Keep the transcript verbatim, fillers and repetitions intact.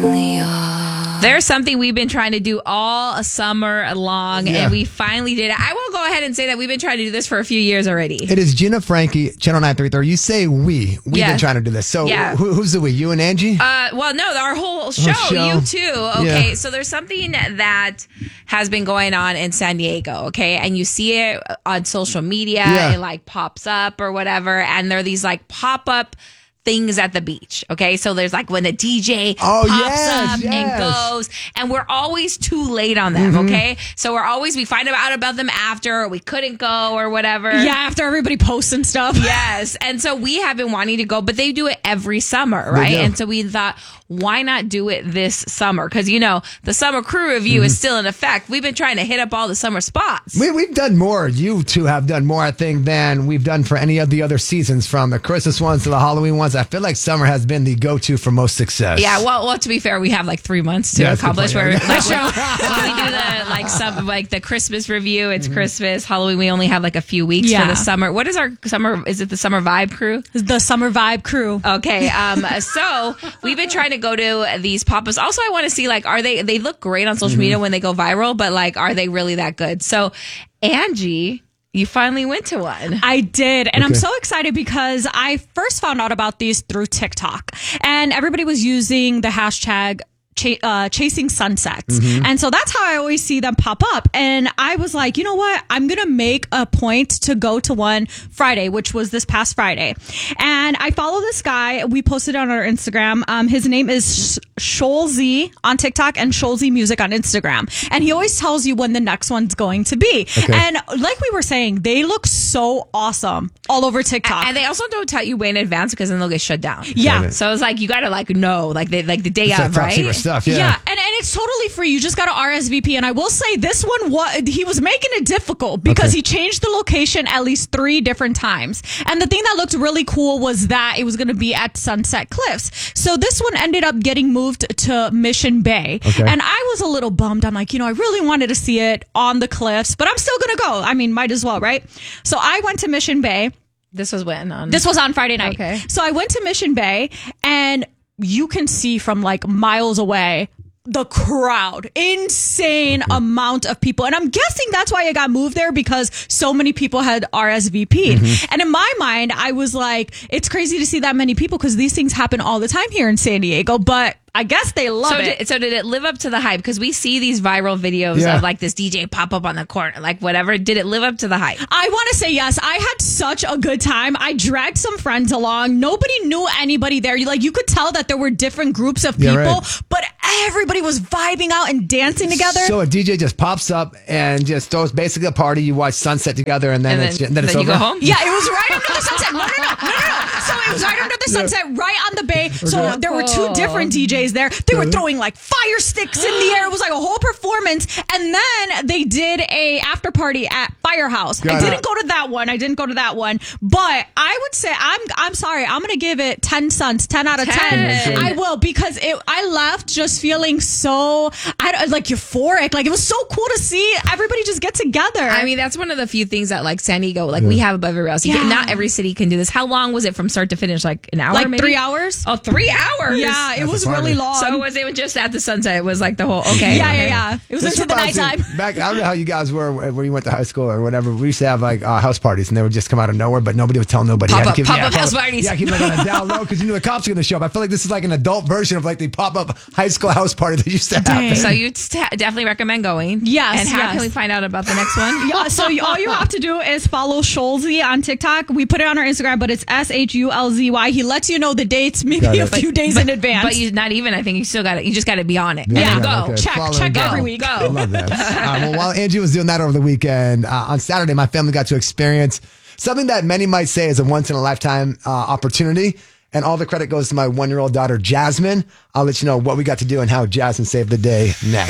only yours. There's something we've been trying to do all summer long, Yeah. and we finally did it. I will go ahead and say that we've been trying to do this for a few years already. It is Gina Frankie, Channel nine thirty-three. You say we. We've Yes. been trying to do this. So Yeah. who, who's the we? You and Angie? Uh, well, no, our whole show, show. you too. Okay, Yeah. so there's something that has been going on in San Diego, okay? And you see it on social media, Yeah. it like pops up or whatever, and there are these like pop-up things at the beach, okay? So there's like when the D J Oh, pops yes, up yes. and goes, and we're always too late on them, Mm-hmm. okay? So we're always, we find out about them after, or we couldn't go or whatever. Yeah, after everybody posts and stuff. Yes. And so we have been wanting to go, but they do it every summer, right? do. And so we thought, why not do it this summer? Because, you know, the summer crew review is still in effect. We've been trying to hit up all the summer spots. We, we've done more. You two have done more, I think, than we've done for any of the other seasons, from the Christmas ones to the Halloween ones. I feel like summer has been the go-to for most success. Yeah, well, well, to be fair, we have like three months to Yeah, that's a good accomplish. point. Where Yeah. like, when, when we do the like some like the Christmas review, it's Christmas. Halloween, we only have like a few weeks Yeah. for the summer. What is our summer? Is it the summer vibe crew? The Summer Vibe crew. Okay, um, so we've been trying to go to these pop-ups. Also, I want to see, like, are they, they look great on social media when they go viral, but, like, are they really that good? So, Angie, you finally went to one. I did. And I'm Okay. so excited because I first found out about these through TikTok. And everybody was using the hashtag Ch- uh, chasing sunsets. And so that's how I always see them pop up. And I was like, you know what? I'm going to make a point to go to one Friday, which was this past Friday. And I follow this guy. We posted it on our Instagram. Um, his name is Sholzy on TikTok and Sholzy Music on Instagram. And he always tells you when the next one's going to be. Okay. And like we were saying, they look so awesome all over TikTok. And they also don't tell you way in advance because then they'll get shut down. yeah. So it's like, you got to, like, know, like, they, like the day It's like of, top right? secret stuff, yeah. Yeah, and, and it's totally free. You just got to R S V P. And I will say this one, was, he was making it difficult because Okay. he changed the location at least three different times. And the thing that looked really cool was that it was going to be at Sunset Cliffs. So this one ended up getting moved to Mission Bay. Okay. And I was a little bummed. I'm like, you know, I really wanted to see it on the cliffs, but I'm still going to go. I mean, might as well, right? So I went to Mission Bay. This was when? On This was on Friday night. Okay. So I went to Mission Bay, and you can see from like miles away the crowd, insane amount of people. And I'm guessing that's why it got moved there, because so many people had R S V P'd. Mm-hmm. And in my mind, I was like, it's crazy to see that many people because these things happen all the time here in San Diego, but I guess they love So it. did, so did it live up to the hype? Because we see these viral videos Yeah. of like this D J pop up on the corner, like whatever. Did it live up to the hype? I want to say yes. I had such a good time. I dragged some friends along. Nobody knew anybody there. You like you could tell that there were different groups of Yeah, people, right. but everybody was vibing out and dancing together. So a D J just pops up and just throws basically a party. You watch sunset together, and then, And it's, then, then it's then over. you go home? Yeah, it was right under the sunset. No, no, no, no, no, no. So it was right under the sunset, right on the bay. So there were two different D Js there. They were throwing like fire sticks in the air. It was like a whole performance. And then they did a after party at Firehouse. Got I it. didn't go to that one. I didn't go to that one. But I would say I'm I'm sorry. I'm gonna give it ten suns, ten out of ten. ten. I will, because it. I left just feeling so I don't- like euphoric. Like it was so cool to see everybody just get together. I mean, that's one of the few things that like San Diego, like we have above everywhere else. You Yeah. can, not every city can do this. How long was it from start to finish? Like an hour, like maybe? three hours. Oh, three hours. Yeah, it That's was a party. really long. So was it just at the sunset? It was like the whole okay. yeah, yeah, okay. yeah. It was This into the reminds me- nighttime. Back, I don't know how you guys were where you went to high school or whatever. We used to have like uh, house parties, and they would just come out of nowhere, but nobody would tell nobody. Pop You had to up- keep- pop yeah, up house pop- parties. Yeah, keep like on a down low because you knew the cops were going to show up. I feel like this is like an adult version of like the pop up high school house party that used to happen. So you t- definitely recommend going. Yes, And how yes. can we find out about the next one? Yeah, so you- all you have to do is follow Sholzy on TikTok. We put it on our Instagram, but it's S H U L Z Y. He lets you know the dates maybe Got a it. few days in advance. But you not even. I think you still got it. You just got to be on it. Yeah, And yeah, go. okay. check, Follow check and go. every week. I Go. love that. Uh, well, while Angie was doing that over the weekend, uh, on Saturday, my family got to experience something that many might say is a once in a lifetime uh, opportunity. And all the credit goes to my one year old daughter, Jasmine. I'll let you know what we got to do and how Jasmine saved the day next.